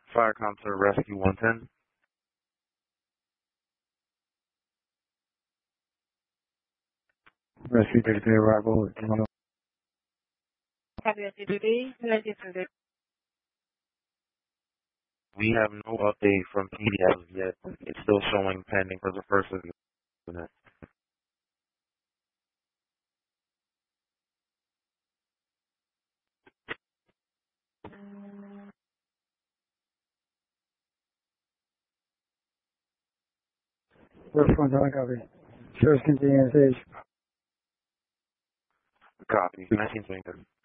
Fire Concert Rescue 110. Rescue day-to-day arrival. We have no update from PD as of yet. It's still showing pending for the first of the unit. First one, I copy. Sheriff's continuing stage. Copy. 1923.